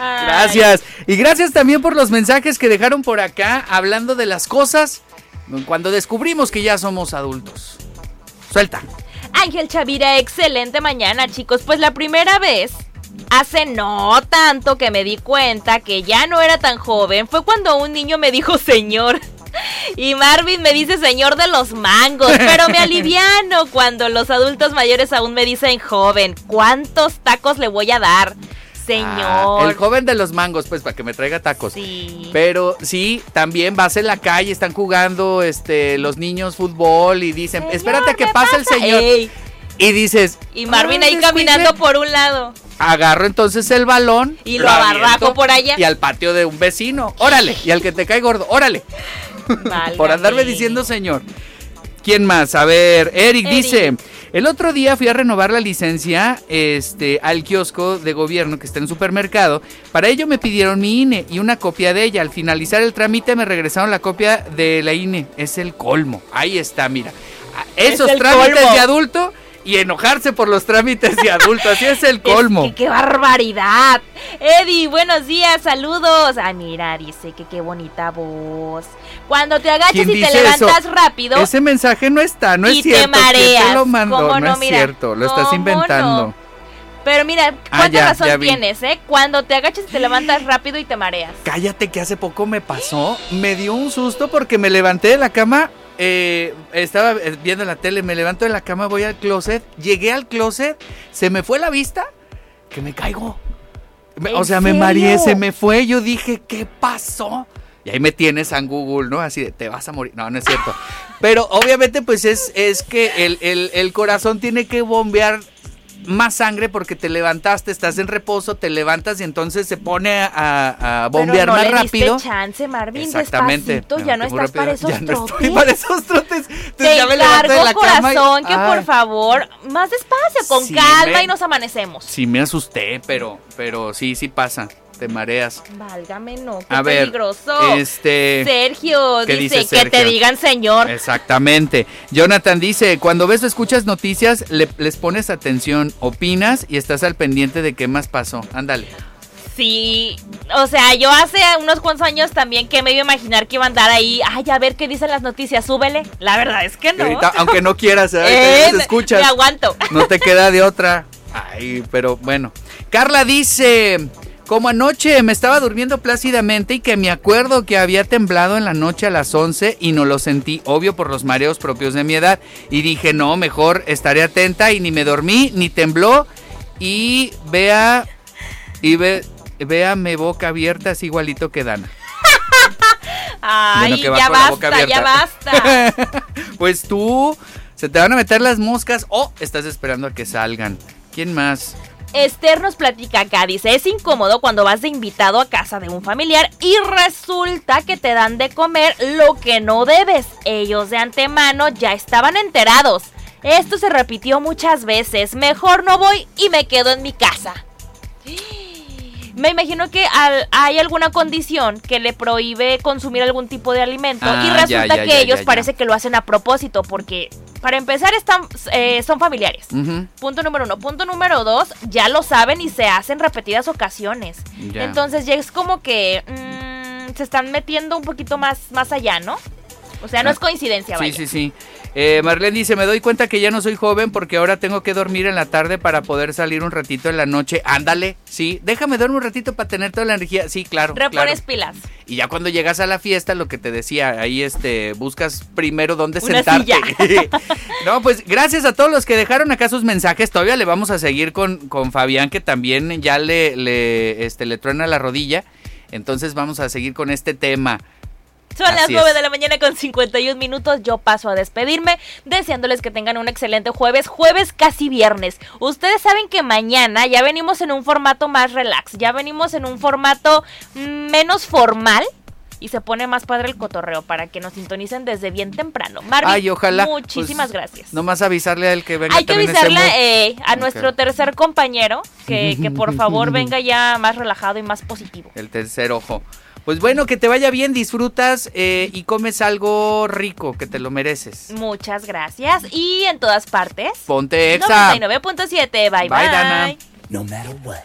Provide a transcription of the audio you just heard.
Gracias. Y gracias también por los mensajes que dejaron por acá hablando de las cosas cuando descubrimos que ya somos adultos. Suelta. Ángel Chavira, excelente mañana, chicos. Pues la primera vez, hace no tanto que me di cuenta que ya no era tan joven, fue cuando un niño me dijo señor. Y Marvin me dice señor de los mangos, pero me aliviano cuando los adultos mayores aún me dicen joven. ¿Cuántos tacos le voy a dar? Señor. El joven de los mangos, pues, para que me traiga tacos. Sí. Pero sí, también vas en la calle, están jugando los niños fútbol y dicen, Señor, espérate que pase el señor. Ey. Y dices... Y Marvin ahí caminando por un lado. Agarro entonces el balón. Y lo abarraco por allá. Y al patio de un vecino. Órale. Y al que te cae gordo. Órale. Válgame. Por andarme diciendo señor. ¿Quién más? A ver, Eric dice... El otro día fui a renovar la licencia al kiosco de gobierno que está en el supermercado. Para ello me pidieron mi INE y una copia de ella. Al finalizar el trámite me regresaron la copia de la INE. Es el colmo. Ahí está, mira. Esos trámites colmo de adulto y enojarse por los trámites de adulto. Así es el colmo. ¡Qué barbaridad! Eddie, buenos días, saludos. Ay, mira, dice que qué bonita voz. Cuando te agachas y te levantas eso? Rápido. Ese mensaje no está, no es cierto. Y te mareas. ¿Quién te lo mandó? ¿Cómo no es mira, cierto, lo estás inventando. No? Pero mira, cuánta razón tienes, ¿eh? Cuando te agachas y te levantas rápido y te mareas. Cállate, que hace poco me pasó. Me dio un susto porque me levanté de la cama. Estaba viendo la tele, me levanto de la cama, voy al closet. Llegué al closet, se me fue la vista, que me caigo. O sea, me mareé, se me fue. Yo dije, ¿qué pasó? Y ahí me tienes en Google, ¿no? Así de, te vas a morir. No, no es cierto. Pero obviamente pues es que el corazón tiene que bombear más sangre porque te levantaste, estás en reposo, te levantas y entonces se pone a bombear más rápido. Pero no le diste chance, Marvin. Exactamente. Despacito, ya no estás para esos trotes. No estoy para esos trotes. Te encargo, corazón, que por favor, más despacio, con calma y nos amanecemos. Sí me asusté, pero sí pasa. Te mareas. Válgame, no, qué a peligroso. Ver, Sergio dice Sergio? Que te digan señor. Exactamente. Jonathan dice, cuando ves o escuchas noticias, les pones atención, opinas y estás al pendiente de qué más pasó. Ándale. Sí, o sea, yo hace unos cuantos años también que me iba a imaginar que iba a andar ahí, ay, a ver qué dicen las noticias, súbele. La verdad es que no. Ahorita, aunque no quieras, ahorita las escuchas. Me aguanto. No te queda de otra. Ay, pero bueno. Carla dice... Como anoche me estaba durmiendo plácidamente y que me acuerdo que había temblado en la noche a las 11 y no lo sentí, obvio por los mareos propios de mi edad. Y dije, no, mejor estaré atenta y ni me dormí, ni tembló. Y véame boca abierta, es igualito que Dana. Ay, bueno, que ya basta. Pues tú, se te van a meter las moscas o estás esperando a que salgan. ¿Quién más? Esther nos platica acá, dice, es incómodo cuando vas de invitado a casa de un familiar y resulta que te dan de comer lo que no debes. Ellos de antemano ya estaban enterados. Esto se repitió muchas veces. Mejor no voy y me quedo en mi casa. Me imagino que hay alguna condición que le prohíbe consumir algún tipo de alimento y resulta que ellos parece que lo hacen a propósito porque, para empezar, son familiares. Uh-huh. Punto número 1. Punto número 2, ya lo saben y se hacen repetidas ocasiones. Ya. Entonces ya es como que se están metiendo un poquito más allá, ¿no? O sea, no es coincidencia, vaya. Sí. Marlene dice, me doy cuenta que ya no soy joven porque ahora tengo que dormir en la tarde para poder salir un ratito en la noche. Ándale, sí, déjame dormir un ratito para tener toda la energía. Sí, claro. Repones pilas. Y ya cuando llegas a la fiesta, lo que te decía, ahí buscas primero dónde una sentarte. Silla. No, pues gracias a todos los que dejaron acá sus mensajes. Todavía le vamos a seguir con Fabián, que también ya le truena la rodilla. Entonces vamos a seguir con este tema. Son las 9 de la mañana con 51 minutos. Yo paso a despedirme deseándoles que tengan un excelente jueves casi viernes. Ustedes saben que mañana ya venimos en un formato más relax, ya venimos en un formato menos formal y se pone más padre el cotorreo para que nos sintonicen desde bien temprano. Marvin, ay, ojalá. Muchísimas gracias. Nomás avisarle a él que venga. Hay que avisarle a nuestro tercer compañero que por favor venga ya más relajado y más positivo. El tercer ojo. Pues bueno, que te vaya bien, disfrutas y comes algo rico, que te lo mereces. Muchas gracias. Y en todas partes, ponte Exa 99.7. Bye, Dana. No matter what.